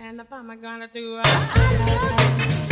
and the farmer gonna do. I love you.